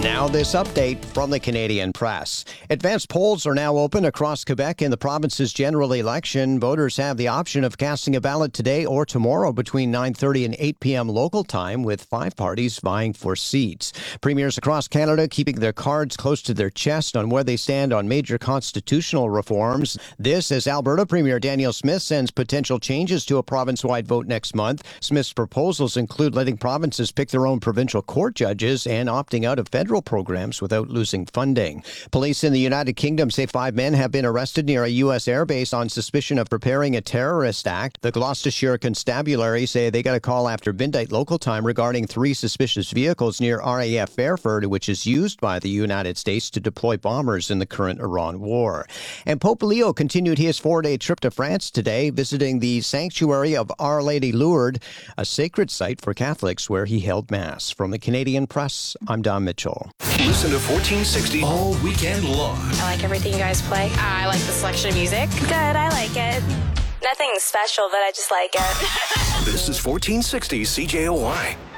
Now this update from the Canadian Press. Advanced polls are now open across Quebec in the province's general election. Voters have the option of casting a ballot today or tomorrow between 9:30 and 8 p.m. local time, with 5 parties vying for seats. Premiers across Canada keeping their cards close to their chest on where they stand on major constitutional reforms. This as Alberta Premier Danielle Smith sends potential changes to a province-wide vote next month. Smith's proposals include letting provinces pick their own provincial court judges and opting out of federal programs without losing funding. Police in the United Kingdom say 5 men have been arrested near a U.S. airbase on suspicion of preparing a terrorist act. The Gloucestershire Constabulary say they got a call after midnight local time regarding 3 suspicious vehicles near RAF Fairford, which is used by the United States to deploy bombers in the current Iran war. And Pope Leo continued his 4-day trip to France today, visiting the sanctuary of Our Lady Lourdes, a sacred site for Catholics where he held Mass. From the Canadian Press, I'm Don Mitchell. Listen to 1460 all weekend long. I like everything you guys play. I like the selection of music. Good, I like it. Nothing special, but I just like it. This is 1460 CJOY.